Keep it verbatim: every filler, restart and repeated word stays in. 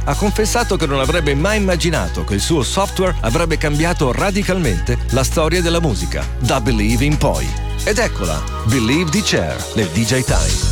ha confessato che non avrebbe mai immaginato che il suo software avrebbe cambiato radicalmente la storia della musica, da Believe in poi. Ed eccola, Believe di Cher, nel D J Time.